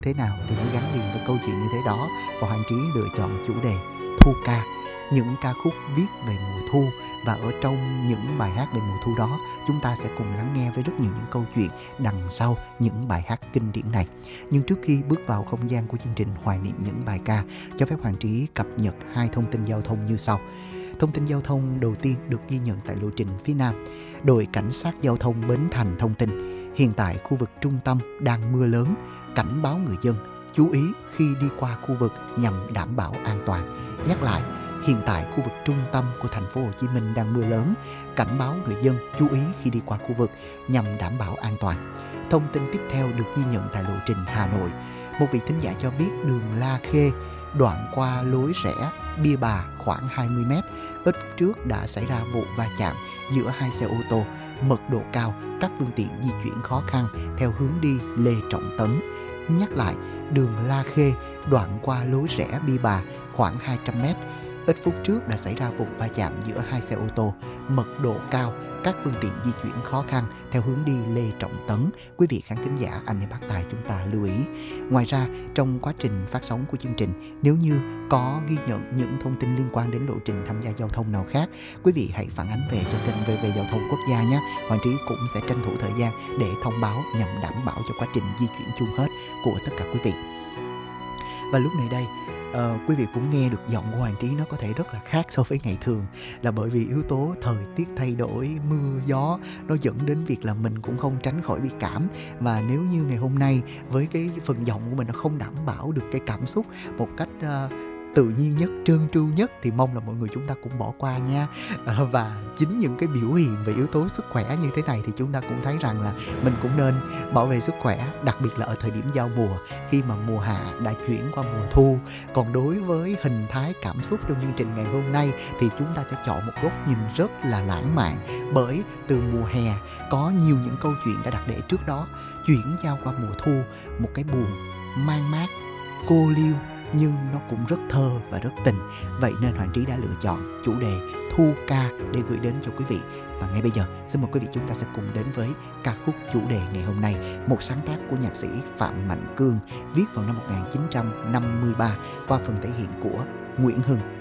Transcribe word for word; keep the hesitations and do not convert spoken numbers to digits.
thế nào thì nó gắn liền với câu chuyện như thế đó, và Hoàng Trí lựa chọn chủ đề thu ca, những ca khúc viết về mùa thu. Và ở trong những bài hát về mùa thu đó, chúng ta sẽ cùng lắng nghe với rất nhiều những câu chuyện đằng sau những bài hát kinh điển này. Nhưng trước khi bước vào không gian của chương trình hoài niệm những bài ca, cho phép Hoàng Trí cập nhật hai thông tin giao thông như sau. Thông tin giao thông đầu tiên được ghi nhận tại lộ trình phía Nam. Đội cảnh sát giao thông Bến Thành thông tin, hiện tại khu vực trung tâm đang mưa lớn, cảnh báo người dân chú ý khi đi qua khu vực nhằm đảm bảo an toàn. Nhắc lại, hiện tại khu vực trung tâm của thành phố Hồ Chí Minh đang mưa lớn, cảnh báo người dân chú ý khi đi qua khu vực nhằm đảm bảo an toàn. Thông tin tiếp theo được ghi nhận tại lộ trình Hà Nội. Một vị thính giả cho biết đường La Khê, đoạn qua lối rẽ Bia Bà khoảng hai mươi mét, ít phút trước đã xảy ra vụ va chạm giữa hai xe ô tô, mật độ cao, các phương tiện di chuyển khó khăn theo hướng đi Lê Trọng Tấn. Nhắc lại, đường La Khê, đoạn qua lối rẽ Bia Bà khoảng hai trăm mét, ít phút trước đã xảy ra vụ va chạm giữa hai xe ô tô, mật độ cao, các phương tiện di chuyển khó khăn theo hướng đi Lê Trọng Tấn. Quý vị khán thính giả, anh em bác tài chúng ta lưu ý. Ngoài ra, trong quá trình phát sóng của chương trình, nếu như có ghi nhận những thông tin liên quan đến lộ trình tham gia giao thông nào khác, quý vị hãy phản ánh về cho kênh vê vê Giao thông Quốc gia nhé. Hoàng Trí cũng sẽ tranh thủ thời gian để thông báo nhằm đảm bảo cho quá trình di chuyển chung hết của tất cả quý vị. Và lúc này đây, uh, quý vị cũng nghe được giọng của Hoàng Trí nó có thể rất là khác so với ngày thường, là bởi vì yếu tố thời tiết thay đổi, mưa gió, nó dẫn đến việc là mình cũng không tránh khỏi bị cảm. Và nếu như ngày hôm nay với cái phần giọng của mình nó không đảm bảo được cái cảm xúc một cách uh, tự nhiên nhất, trơn tru nhất, thì mong là mọi người chúng ta cũng bỏ qua nha. À, và chính những cái biểu hiện về yếu tố sức khỏe như thế này thì chúng ta cũng thấy rằng là mình cũng nên bảo vệ sức khỏe, đặc biệt là ở thời điểm giao mùa, khi mà mùa hạ đã chuyển qua mùa thu. Còn đối với hình thái cảm xúc trong chương trình ngày hôm nay thì chúng ta sẽ chọn một góc nhìn rất là lãng mạn, bởi từ mùa hè có nhiều những câu chuyện đã đặt để trước đó, chuyển giao qua mùa thu, một cái buồn mang mát, cô liêu, nhưng nó cũng rất thơ và rất tình. Vậy nên Hoàng Trí đã lựa chọn chủ đề thu ca để gửi đến cho quý vị. Và ngay bây giờ, xin mời quý vị chúng ta sẽ cùng đến với ca khúc chủ đề ngày hôm nay, một sáng tác của nhạc sĩ Phạm Mạnh Cương, viết vào năm một nghìn chín trăm năm mươi ba qua phần thể hiện của Nguyễn Hưng.